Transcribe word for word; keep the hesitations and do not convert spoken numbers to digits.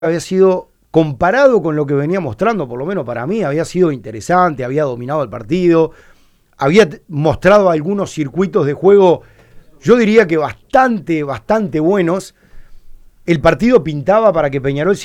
había sido, comparado con lo que venía mostrando, por lo menos para mí, había sido interesante, había dominado el partido, había mostrado algunos circuitos de juego, yo diría que bastante, bastante buenos. El partido pintaba para que Peñarol